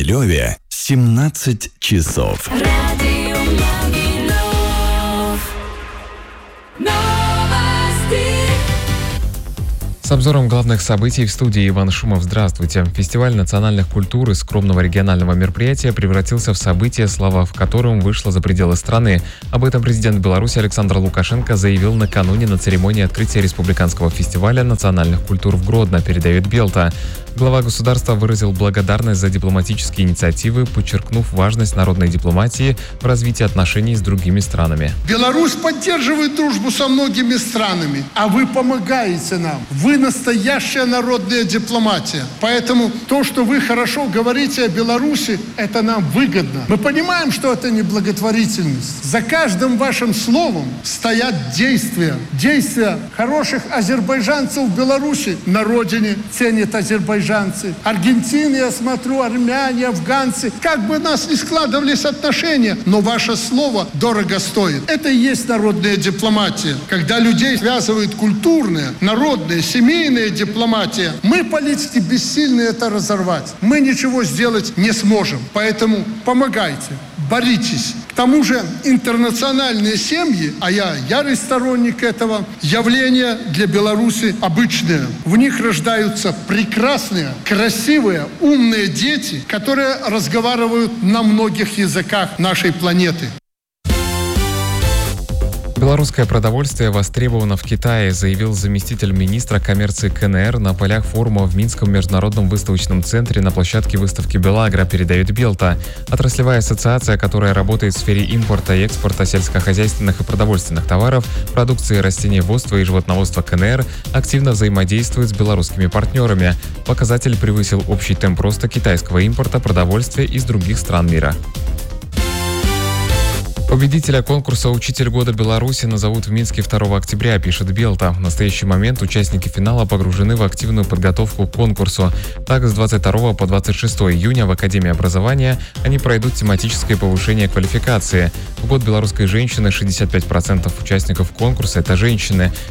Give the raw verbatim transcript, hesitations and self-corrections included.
Могилеве семнадцать часов. Радио Могилев. Новости. С обзором главных событий в студии Иван Шумов. Здравствуйте. Фестиваль национальных культур из скромного регионального мероприятия превратился в событие, слава в котором вышла за пределы страны. Об этом президент Беларуси Александр Лукашенко заявил накануне на церемонии открытия республиканского фестиваля национальных культур в Гродно, передает Белта. Глава государства выразил благодарность за дипломатические инициативы, подчеркнув важность народной дипломатии в развитии отношений с другими странами. Беларусь поддерживает дружбу со многими странами, а вы помогаете нам. Вы настоящая народная дипломатия. Поэтому то, что вы хорошо говорите о Беларуси, это нам выгодно. Мы понимаем, что это не благотворительность. За каждым вашим словом стоят действия. Действия хороших азербайджанцев в Беларуси на родине ценят азербайджанцы. Аргентины, я смотрю, армяне, афганцы. Как бы у нас ни складывались отношения, но ваше слово дорого стоит. Это и есть народная дипломатия. Когда людей связывает культурная, народная, семейная дипломатия, мы, политики, бессильны это разорвать. Мы ничего сделать не сможем. Поэтому помогайте, боритесь. К тому же интернациональные семьи, а я ярый сторонник этого, явление для Беларуси обычное. В них рождаются прекрасные, красивые, умные дети, которые разговаривают на многих языках нашей планеты. Белорусское продовольствие востребовано в Китае, заявил заместитель министра коммерции КНР на полях форума в Минском международном выставочном центре на площадке выставки «Белагра», передает Белта. Отраслевая ассоциация, которая работает в сфере импорта и экспорта сельскохозяйственных и продовольственных товаров, продукции растениеводства и животноводства КНР, активно взаимодействует с белорусскими партнерами. Показатель превысил общий темп роста китайского импорта продовольствия из других стран мира. Победителя конкурса «Учитель года Беларуси» назовут в Минске второго октября, пишет Белта. В настоящий момент участники финала погружены в активную подготовку к конкурсу. Так, с двадцать второго по двадцать шестое июня в Академии образования они пройдут тематическое повышение квалификации. В год белорусской женщины шестьдесят пять процентов участников конкурса – это женщины.